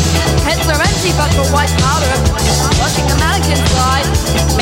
Heads are empty but for white powder. Watching the mannequin slide.